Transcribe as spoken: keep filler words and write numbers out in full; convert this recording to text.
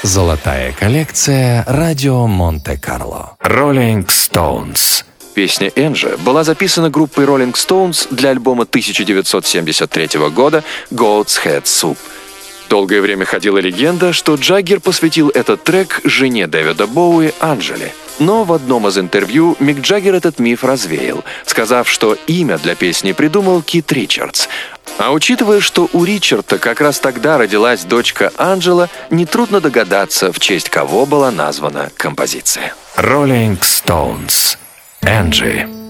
Золотая коллекция «Радио Монте-Карло». Rolling Stones. Песня «Энджи» была записана группой Rolling Stones для альбома тысяча девятьсот семьдесят третьего года «Goat's Head Soup». Долгое время ходила легенда, что Джаггер посвятил этот трек жене Дэвида Боуи Анджеле. Но в одном из интервью Мик Джаггер этот миф развеял, сказав, что имя для песни придумал Кит Ричардс. А учитывая, что у Ричарда как раз тогда родилась дочка Анджела, нетрудно догадаться, в честь кого была названа композиция. Rolling Stones. Энджи.